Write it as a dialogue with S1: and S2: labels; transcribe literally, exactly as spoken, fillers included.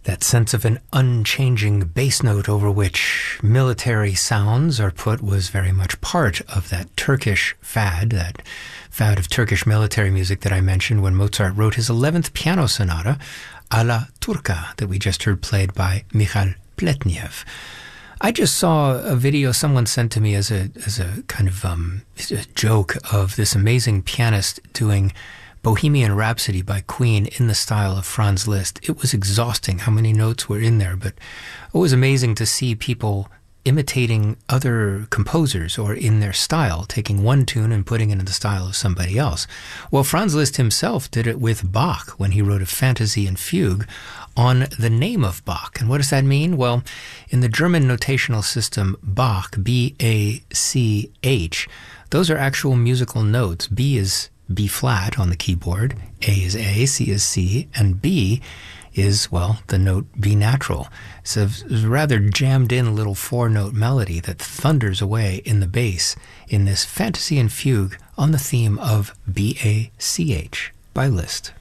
S1: That sense of an unchanging bass note over which military sounds are put was very much part of that Turkish fad, that fad of Turkish military music that I mentioned when Mozart wrote his eleventh piano sonata, Alla Turca, that we just heard played by Michal Pletnev. I just saw a video someone sent to me as a as a kind of um, a joke of this amazing pianist doing Bohemian Rhapsody by Queen in the style of Franz Liszt. It was exhausting how many notes were in there, but it was amazing to see people imitating other composers or in their style, taking one tune and putting it in the style of somebody else. Well, Franz Liszt himself did it with Bach when he wrote a fantasy and fugue on the name of Bach. And what does that mean? Well, in the German notational system, Bach, B A C H, those are actual musical notes. B is B flat on the keyboard, A is A, C is C, and B is, well, the note B natural. So it's a rather jammed in little four-note melody that thunders away in the bass in this fantasy and fugue on the theme of B A C H by Liszt.